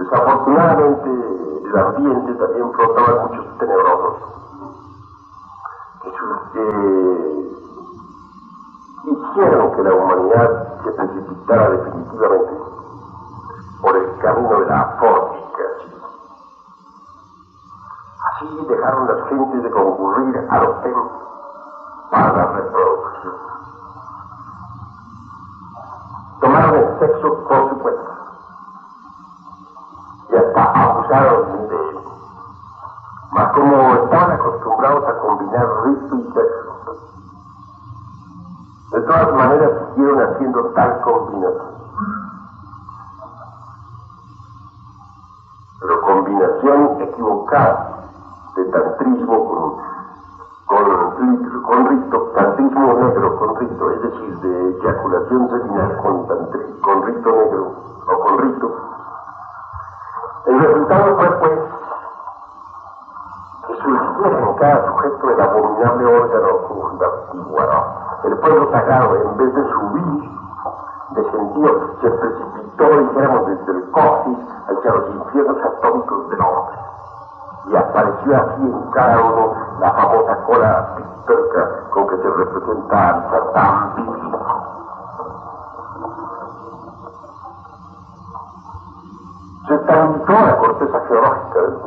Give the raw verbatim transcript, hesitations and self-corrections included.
Desafortunadamente, el ambiente también flotaba muchos tenebrosos que, que hicieron que la humanidad se precipitara definitivamente por el camino de la fornicación. Así dejaron las gentes de concurrir a los templos para la reproducción. Tomaron el sexo por su cuenta y hasta abusaron de él. Mas como estaban acostumbrados a combinar rito y sexo, de todas maneras siguieron haciendo tal combinación. Pero combinación equivocada de tantrismo con, con, con rito, tantrismo negro con rito, es decir, de eyaculación seminal con, tantri, con rito negro o con rito. El resultado fue, pues, que surgiera en cada sujeto el abominable órgano contiguo. El fuego sagrado, en vez de subir, descendió, se precipitó, dijéramos, desde el coxis hacia los infiernos atómicos del hombre. Y apareció así en cada uno la famosa cola pictórica con que se representa al Satán bíblico. Se estabilizó la corteza geológica del